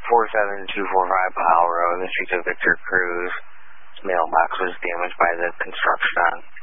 47245 Powell Road, in the streets of Victor Cruz. Mailbox was damaged by the construction.